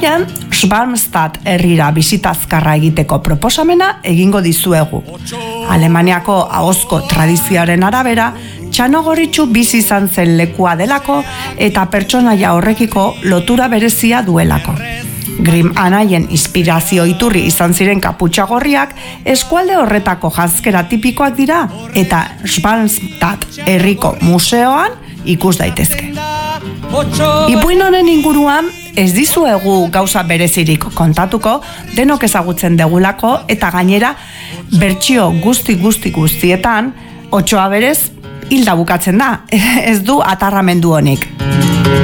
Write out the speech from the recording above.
Jarraian, Schwarmstadt herrira bisitazkarra egiteko proposamena egingo dizuegu. Alemaniako ahozko tradizioaren arabera, Txanogoritxu bizi izan zen lekua delako eta pertsonaia horrekiko lotura berezia duelako. Grimm anaien inspirazio iturri izan ziren kaputxa gorriak eskualde horretako janzkera tipikoak dira eta Schwarmstadt herriko museoan ikus daitezke. Ipuin honen inguruan ez dizuegu gauza berezirik kontatuko, denok ezagutzen degulako eta gainera bertsio guztietan otsoa berez hilda bukatzen da, ez du atarramendu honik.